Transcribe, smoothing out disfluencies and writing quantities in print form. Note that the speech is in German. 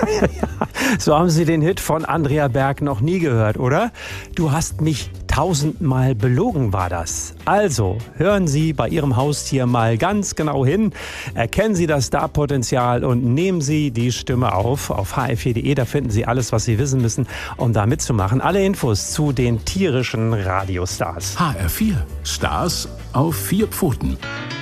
So haben Sie den Hit von Andrea Berg noch nie gehört, oder? Du hast mich 1000-mal belogen, war das. Also, hören Sie bei Ihrem Haustier mal ganz genau hin, erkennen Sie das Starpotenzial und nehmen Sie die Stimme auf. Auf hr4.de, da finden Sie alles, was Sie wissen müssen, um da mitzumachen. Alle Infos zu den tierischen Radiostars. HR4, Stars auf 4 Pfoten.